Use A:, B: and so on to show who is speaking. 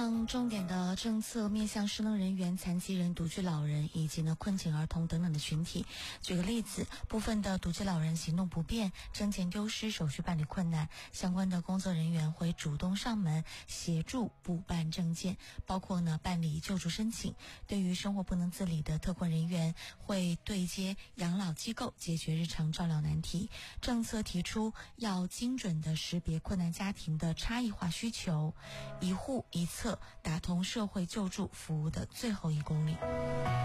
A: 项重点的政策面向失能人员、残疾人、独居老人以及困境儿童等等的群体。举个例子，部分的独居老人行动不便、证件丢失、手续办理困难，相关的工作人员会主动上门协助补办证件，包括办理救助申请。对于生活不能自理的特困人员，会对接养老机构解决日常照料难题。政策提出要精准地识别困难家庭的差异化需求，一户一策，打通社会救助服务的最后1公里。